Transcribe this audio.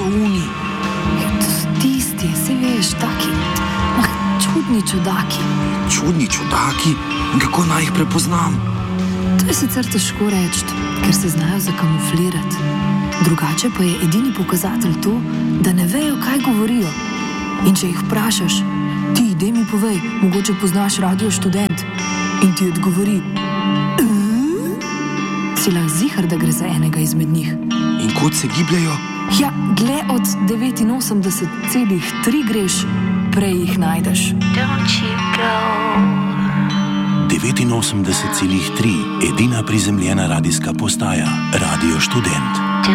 so oni? To so tisti, se veš, taki čudni čudaki. Čudni čudaki? In kako naj jih prepoznam? To je sicer težko reči, ker se znajo zakamuflirati. Drugače pa je edini pokazatelj to, da ne vejo, kaj govorijo. In če jih vprašaš, ti, daj mi povej, mogoče poznaš Radio Študent, in ti odgovori, si lahko ziher, da gre za enega izmed njih. In kod se gibljajo? Ja, gle od 89,3 greš, prej jih najdeš. 89,3, edina prizemljena radijska postaja, Radio Študent.